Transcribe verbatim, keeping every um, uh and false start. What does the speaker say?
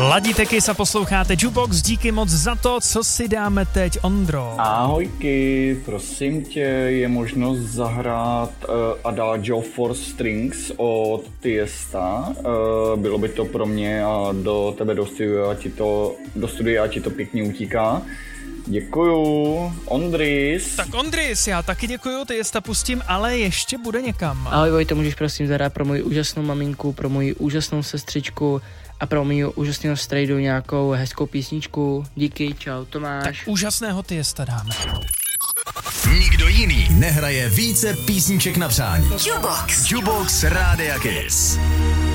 Ladíte Kiss a posloucháte Jukebox, díky moc za to, co si dáme teď, Ondro. Ahojky, prosím tě, je možnost zahrát uh, Adagio for Strings od Tiesta. Uh, bylo by to pro mě a do tebe do studia ti to, do studia ti to pěkně utíká. Děkuju, Ondris. Tak Ondris, já taky děkuju, Tiesta pustím, ale ještě bude někam. Ahoj Vojto, můžeš prosím zahrát pro moji úžasnou maminku, pro moji úžasnou sestřičku a pro moji úžasného strejdu nějakou hezkou písničku. Díky, čau, Tomáš. Tak úžasného Tiesta dáme. Nikdo jiný nehraje více písniček na přání. Jukebox. Jukebox Rádia Kiss.